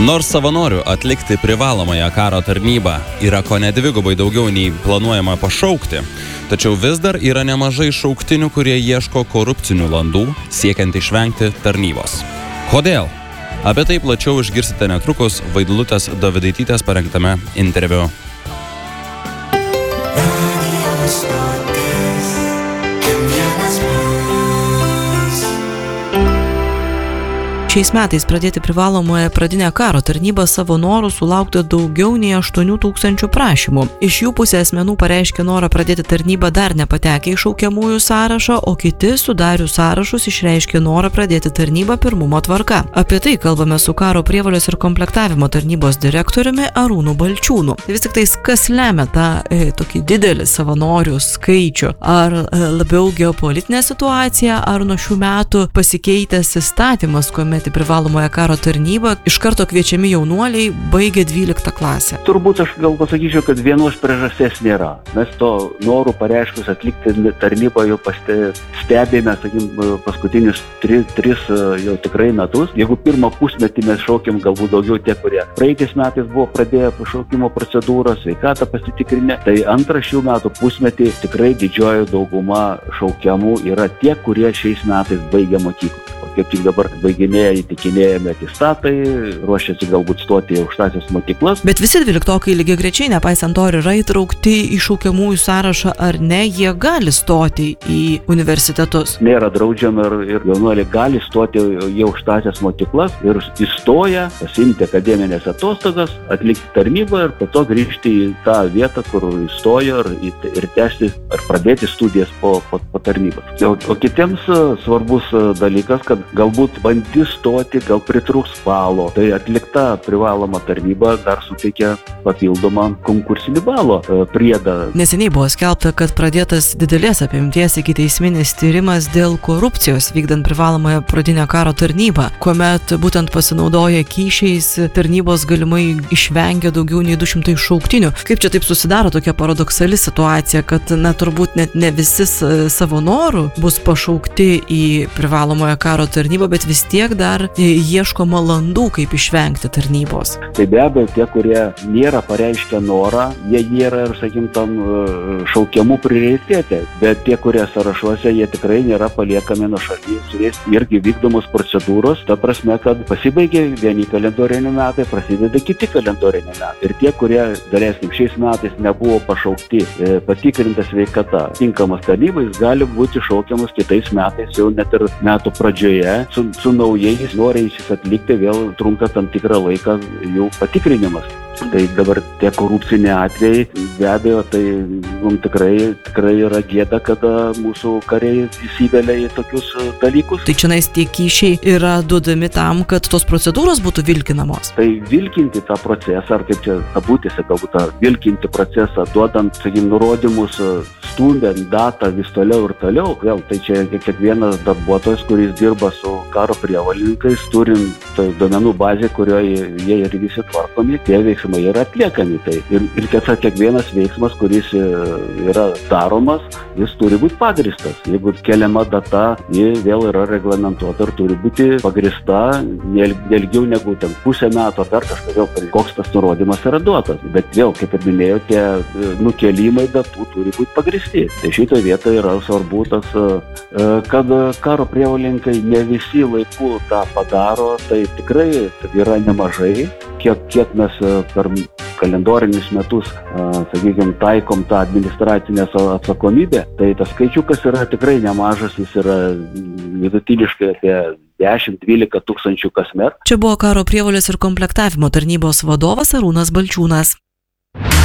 Nors savanorių atlikti privalomąją karo tarnybą yra kone dvigubai daugiau nei planuojama pašaukti, tačiau vis dar yra nemažai šauktinių, kurie ieško korupcinių landų, siekiant išvengti tarnybos. Kodėl? Apie tai plačiau išgirsite netrukus Vaidilutės Dovydaitytės parengtame interviu. Šiais metais pradėti privalomąją pradinę karo tarnybą savanorių sulaukta daugiau nei 8 000 prašymų. Iš jų pusė asmenų pareiškė norą pradėti tarnybą dar nepatekę į šaukiamųjų sąrašą, o kiti sudarius sąrašus išreiškė norą pradėti tarnybą pirmumo tvarka. Apie tai kalbame su karo prievolės ir komplektavimo tarnybos direktoriumi Arūnu Balčiūnu. Tai vis tik tais, kas lemia tą tokį didelį savanorių skaičių? Ar labiau geopolitinė situacija, ar nuo šių metų pasikeitęs įstatymas, kuomet į privalomąją karo tarnybą iš karto kviečiami jaunuoliai baigę 12 klasę? Turbūt aš gal pasakyčiau, kad vienos priežasties nėra. Mes to norų pareiškus atlikti tarnybą jau stebėjome, paskutinius 3 jau tikrai metus. Jeigu pirmą pusmetį mes šaukėm galbūt daugiau tie, kurie praeitais metais buvo pradėję pašaukimo procedūrą, sveikatą pasitikrinę, tai antrą šių metų pusmetį tikrai didžioji dauguma šaukiamų yra tie, kurie šiais metais baigė mokyklą. Kaip tik dabar baiginėja įtikinėjami atestatai, ruošiasi galbūt stoti į aukštąsias mokyklas. Bet visi 12-okai lygiagrečiai, nepaisant to, yra įtraukti į šaukiamųjų sąrašą ar ne, jie gali stoti į universitetus. Nėra draudžiama ir jaunuoliai gali stoti į aukštąsias mokyklas ir įstoja, pasiimti akademinės atostogas, atlikti tarnybą ir po to grįžti į tą vietą, kur įstojo ir tęsti ar pradėti studijas po tarnybos. O kitiems svarbus dalykas, kad galbūt bandys stoti, gal pritrūks balo. Tai atlikta privaloma tarnyba dar suteikia papildomą konkursinį balo priedą. Neseniai buvo skelbta, kad pradėtas didelės apimties ikiteisminis tyrimas dėl korupcijos vykdant privalomąją pradinę karo tarnybą, kuomet būtent pasinaudoja kyšiais tarnybos galimai išvengia daugiau nei 200 šauktinių. Kaip čia taip susidaro tokia paradoksali situacija, kad turbūt net ne visi savo norų bus pašaukti į privalomąją karo tarnybą, bet vis tiek dar ieškoma landų, kaip išvengti tarnybos. Tai be abejo, tie, kurie nėra pareiškę norą, jie nėra ir, tam šaukiamų prioritete, bet tie, kurie sąrašuose, jie tikrai nėra paliekami nuošaly, su jais irgi vykdomos procedūros, ta prasme, kad pasibaigė vieni kalendoriniai metai, prasideda kiti kalendoriniai metai. Ir tie, kurie, daleiskim, šiais metais nebuvo pašaukti, patikrinta sveikata, tinkamas tarnybais, gali būti šaukiamas kitais metais, jau net ir metų pradžioje. Su naujais norinčiais atlikti vėl trunka tam tikrą laiką jų patikrinimas. Tai dabar tie korupciniai atvejai, be abejo, tai mums tikrai yra gėda, kada mūsų kariai įsivelia į tokius dalykus. Tai čia tie kyšiai yra duodami tam, kad tos procedūros būtų vilkinamos? Tai vilkinti tą procesą, ar kaip čia kabutėse galbūt vilkinti procesą, duodant, nurodymus, stumbiant datą vis toliau ir toliau. Vėl, tai čia kiekvienas darbuotojas, kuris dirba su karo prievolininkais, turint duomenų bazę, kurioje jie ir visi tvarkomi, tie veiksmai yra atliekami. Tai. Ir kiekvienas veiksmas, kuris yra daromas, jis turi būti pagristas. Jeigu keliama data, ji vėl yra reglamentuota ir turi būti pagrista nelgiau negu pusę metų ar dar kažką, koks tas nurodymas yra duotas. Bet vėl, kaip ir minėjau, tie nukelimai datų turi būti pagristi. Tai šitoje vietoje yra svarbu tas, kad karo prievolininkai ne visi laiku tą padaro, tai tikrai yra nemažai. Kiek mes per kalendorinius metus, taikom tą administracinę atsakomybę, tai tas skaičiukas yra tikrai nemažas, jis yra vidutiniškai apie 10-12 tūkstančių kasmet. Čia buvo karo prievolės ir komplektavimo tarnybos vadovas Arūnas Balčiūnas.